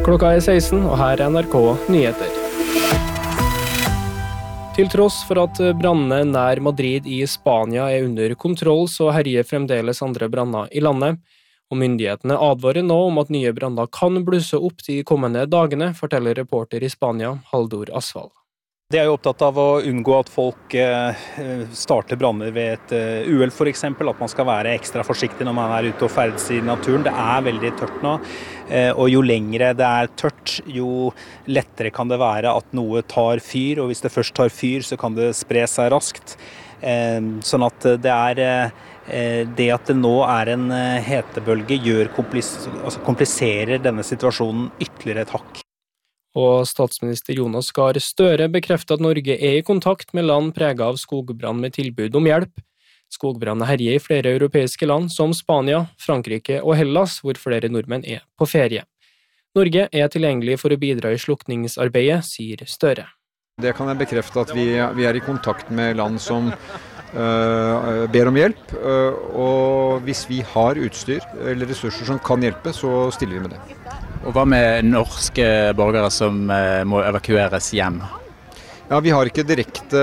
Klokka 16, og her er NRK Nyheter. Til tross for at brannene nær Madrid i Spania er under kontroll, så herjer fremdeles andre branner i landet. Og myndighetene advarer nå om at nye branner kan blusse opp de kommende dagene, forteller reporter i Spania, Haldor Asfal. De er jo opptatt av å unngå at folk starter branner ved et uhell for eksempel, at man skal være ekstra forsiktig når man er ute og ferdes i naturen. Det er veldig tørt nå, og jo lengre det er tørt, jo lettere kan det være at noe tar fyr, og hvis det først tar fyr, så kan det spre seg raskt. Sånn at det at det nå er en hetebølge kompliserer denne situasjonen ytterligere et hakk. Og statsminister Jonas Gahr Støre bekrefter at Norge er i kontakt med land preget av skogbrann med tilbud om hjelp. Skogbrann herjer i flere europeiske land som Spania, Frankrike og Hellas, hvor flere nordmenn er på ferie. Norge er tilgjengelig for å bidra i slukningsarbeidet, sier Støre. Det kan jeg bekrefte at vi er i kontakt med land som ber om hjelp, og hvis vi har utstyr eller ressurser som kan hjelpe, så stiller vi med det. Og hva med norske borgere som må evakueres hjem? Ja, vi har ikke direkte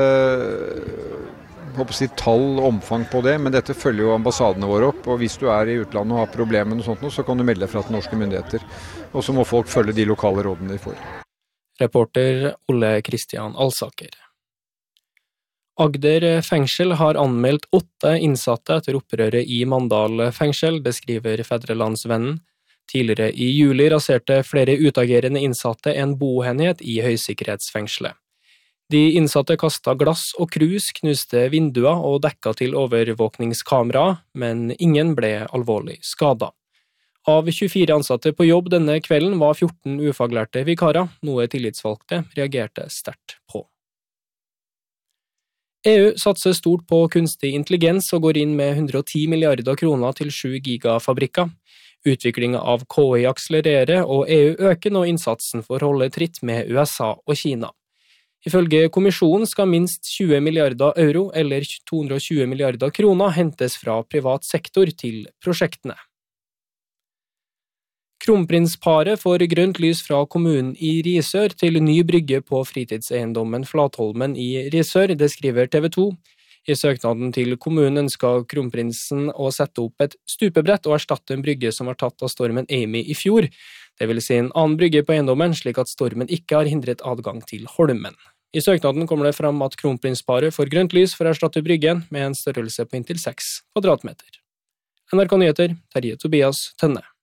tall og omfang på det, men dette følger jo ambassadene våre opp, og hvis du er i utlandet og har problemer med noe sånt, så kan du melde deg fra til norske myndigheter, og så må folk følge de lokale rådene de får. Reporter Ole Kristian Alsaker. Agder fengsel har anmeldt 8 innsatte etter opprøret i Mandal fengsel, beskriver Fedrelandsvennen. Tidligere i juli raserte flere utagerende innsatte en boenhet i høysikkerhetsfengselet. De innsatte kastet glass og krus, knuste vinduer og dekka til overvåkningskamera, men ingen ble alvorlig skadet. Av 24 ansatte på jobb denne kvelden var 14 ufaglærte vikarer, noe tillitsvalgte reagerte sterkt på. EU satser stort på kunstig intelligens og går inn med 110 milliarder kroner til 7 gigafabrikker. Utviklingen av KI akselererer, og EU øker nå innsatsen for å holde tritt med USA og Kina. Ifølge kommisjonen skal minst 20 milliarder euro eller 220 milliarder kroner hentes fra privat sektor til prosjektene. Kronprinsparet får grønt lys fra kommunen i Risør til ny brygge på fritidseiendommen Flatholmen i Risør, det skriver TV 2. I søknaden til kommunen ønsket kronprinsen å sette opp et stupebrett og erstatte en brygge som var tatt av stormen Amy i fjor. Det vil si en annen brygge på eiendommen, slik at stormen ikke har hindret adgang til Holmen. I søknaden kommer det fram at kronprinsparet får grønt lys for å erstatte bryggen med en størrelse på inntil 6 kvadratmeter. NRK Nyheter, Terje Tobias Tønne.